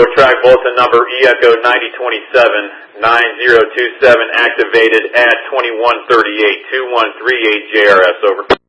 track bulletin number E-Echo 9027, 9027 activated at 2138, 2138 JRS, over.